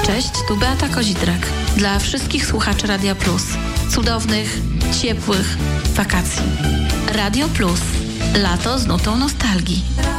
Cześć, tu Beata Kozidrak. Dla wszystkich słuchaczy Radia Plus. Cudownych, ciepłych wakacji. Radio Plus. Lato z nutą nostalgii.